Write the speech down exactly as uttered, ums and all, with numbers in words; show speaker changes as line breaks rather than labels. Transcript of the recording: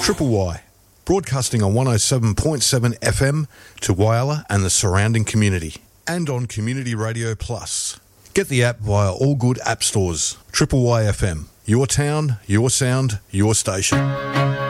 Triple Y, broadcasting on one oh seven point seven F M to Whyalla and the surrounding community, and on Community Radio Plus. Get the app via all good app stores. Triple Y F M, your town, your sound, your station.